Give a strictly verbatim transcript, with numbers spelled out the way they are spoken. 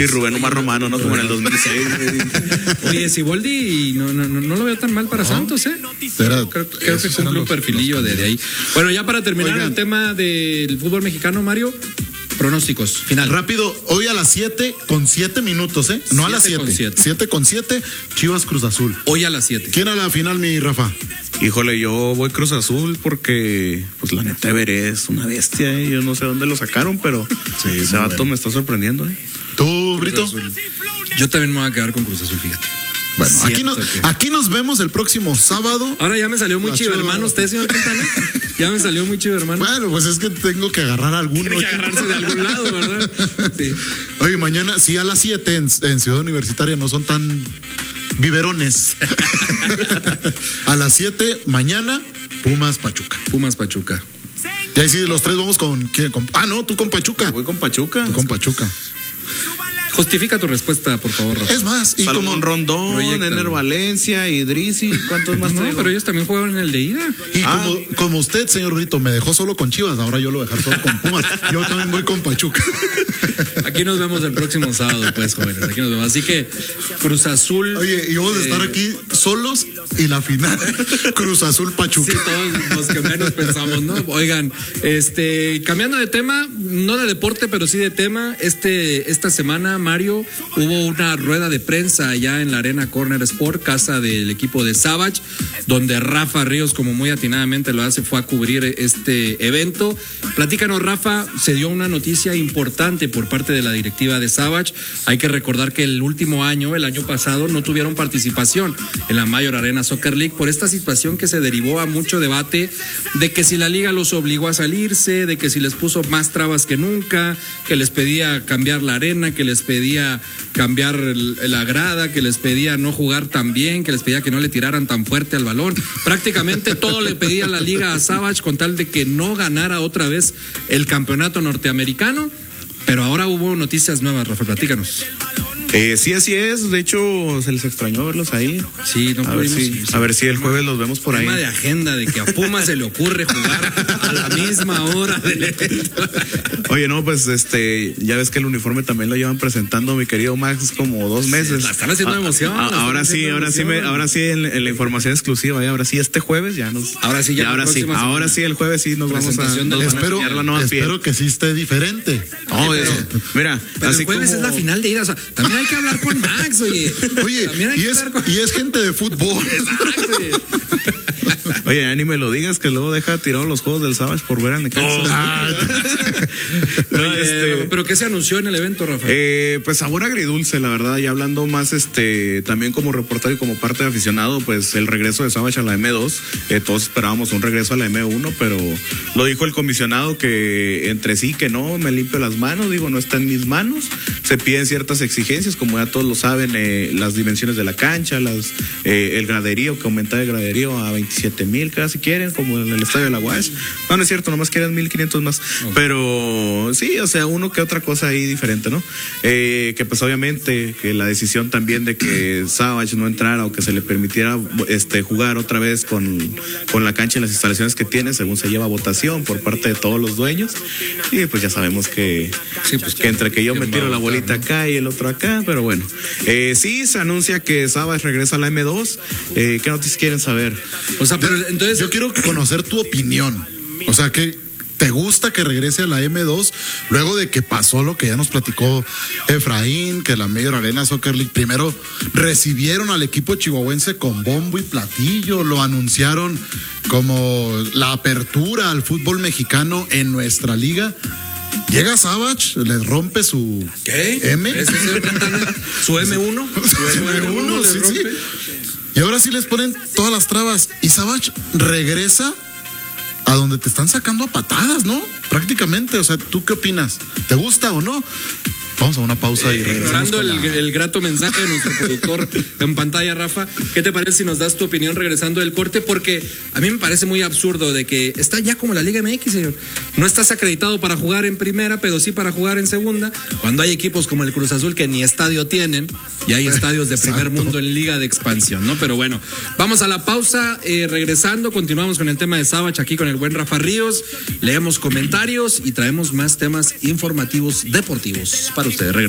Y Rubén Omar Romano, ¿no? Como en el dos mil seis. Oye, Siboldi no, no, no, no lo veo tan mal para no. Santos, ¿eh? Era, creo, creo que cumple un perfilillo de, de ahí. Bueno, ya para terminar Oigan. el tema del fútbol mexicano, Mario, pronósticos, final. Rápido, hoy a las siete con siete minutos, ¿eh? No a las siete. siete con siete, Chivas Cruz Azul. Hoy a las siete. ¿Quién a la final, mi Rafa? Híjole, yo voy Cruz Azul porque, pues la neta, Everé es una bestia, ¿eh? Yo no sé dónde lo sacaron, pero sí, ese vato bueno. me está sorprendiendo, ¿eh? ¿Tú, Brito? Yo también me voy a quedar con Cruz Azul, fíjate. Bueno, aquí, no, que... aquí nos vemos el próximo sábado. Ahora ya me salió muy chivo, hermano. ¿Usted, señor Quintana? Ya me salió muy chivo, hermano. Bueno, pues es que tengo que agarrar alguno. Tiene que agarrarse de algún lado, ¿verdad? Sí. Oye, mañana, sí, a las siete en, en Ciudad Universitaria no son tan biberones. A las siete, mañana, Pumas Pachuca. Pumas Pachuca. Y ahí sí, los tres vamos con, con. Ah, no, tú con Pachuca. Voy con Pachuca. Tú con Pachuca. Justifica tu respuesta, por favor, Rafa. Es más, y Salomón como Rondón, Proyectalo. Ener Valencia, Idrisi, ¿cuántos más no, tengo? Pero ellos también juegan en el de ida. Y ah. como, como usted, señor Brito, me dejó solo con Chivas, ahora yo lo voy a dejar solo con Pumas. Yo también voy con Pachuca. Aquí nos vemos el próximo sábado, pues, jóvenes. Aquí nos vemos. Así que Cruz Azul. Oye, y vamos eh, a estar aquí solos y la final. Cruz Azul Pachuca. Sí, todos los que menos pensamos, ¿no? Oigan, este, cambiando de tema, no de deporte, pero sí de tema, este, esta semana, Mario, hubo una rueda de prensa allá en la Arena Corner Sport, casa del equipo de Savage, donde Rafa Ríos, como muy atinadamente lo hace, fue a cubrir este evento. Platícanos, Rafa, se dio una noticia importante por parte de la directiva de Savage. Hay que recordar que el último año, el año pasado, no tuvieron participación en la Mayor Arena Soccer League por esta situación que se derivó a mucho debate de que si la liga los obligó a salirse, de que si les puso más trabas que nunca, que les pedía cambiar la arena, que les pedía cambiar la grada, que les pedía no jugar tan bien, que les pedía que no le tiraran tan fuerte al balón. Prácticamente todo le pedía la liga a Savage con tal de que no ganara otra vez el campeonato norteamericano. Pero ahora hubo noticias nuevas, Rafa, platícanos. Eh, sí, así es. De hecho, se les extrañó verlos ahí. Sí, no a ver si, a ver si el jueves los vemos por ahí. Tema de agenda, de que a Puma se le ocurre jugar a la misma hora del evento. Oye, no, pues este, ya ves que el uniforme también lo llevan presentando mi querido Max como dos meses. Sí, la están haciendo de emoción. A, a, ahora sí, ahora emoción. sí, me, ahora sí en, en la información exclusiva, ¿eh? Ahora sí este jueves ya nos. Ahora sí, ya. Ahora sí, semana. ahora sí el jueves sí nos vamos a. Nos espero, van a la nueva espero piel. que sí esté diferente. No, pero, mira, pero así el jueves como... es la final de ida, o sea, también hay que hablar con Max, oye. Oye, y es, con... y es gente de fútbol. Exacto, oye. Oye, ya ni me lo digas, que luego deja tirados los juegos del Savage por ver a Necaxa. Oh, no, este, pero ¿qué se anunció en el evento, Rafa? Eh, pues sabor agridulce, la verdad, y hablando más este también como reportero y como parte de aficionado, pues el regreso de Savage a la eme dos, eh, todos esperábamos un regreso a la eme uno, pero lo dijo el comisionado que entre sí que no, me limpio las manos, digo, no está en mis manos, se piden ciertas exigencias, como ya todos lo saben, eh, las dimensiones de la cancha, las eh, el graderío, que aumentar el graderío a veintisiete mil, casi quieren, como en el estadio de la U A S. No, no es cierto, nomás quieren mil quinientos más. Okay. Pero sí, o sea, uno que otra cosa ahí diferente, ¿no? Eh, que pues obviamente que la decisión también de que Savage no entrara o que se le permitiera este jugar otra vez con, con la cancha y las instalaciones que tiene, según se lleva a votación por parte de todos los dueños. Y pues ya sabemos que, sí, pues, que entre que yo me tiro la bolita acá y el otro acá, pero bueno. Eh, sí, se anuncia que Savage regresa a la eme dos. Eh, ¿Qué noticias quieren saber? O sea, pero entonces yo quiero conocer tu opinión. O sea, que ¿te gusta que regrese a la eme dos luego de que pasó lo que ya nos platicó Efraín, que la Mayor Arena Soccer League primero recibieron al equipo chihuahuense con bombo y platillo, lo anunciaron como la apertura al fútbol mexicano en nuestra liga? Llega Savage, les rompe su ¿Qué? M. ¿Es su eme uno? Su eme uno, sí, sí. Y ahora sí les ponen todas las trabas. Y Savage regresa a donde te están sacando a patadas, ¿no? Prácticamente. O sea, ¿tú qué opinas? ¿Te gusta o no? Vamos a una pausa y regresamos. Ignorando el, la... el grato mensaje de nuestro productor en pantalla, Rafa, ¿qué te parece si nos das tu opinión regresando del corte? Porque a mí me parece muy absurdo de que está ya como la Liga eme equis, señor. No estás acreditado para jugar en primera, pero sí para jugar en segunda. Cuando hay equipos como el Cruz Azul que ni estadio tienen y hay estadios de primer Exacto. mundo en Liga de Expansión, ¿no? Pero bueno, vamos a la pausa. Eh, regresando, continuamos con el tema de Savage aquí con el buen Rafa Ríos. Leemos comentarios y traemos más temas informativos deportivos para ustedes. Regresamos.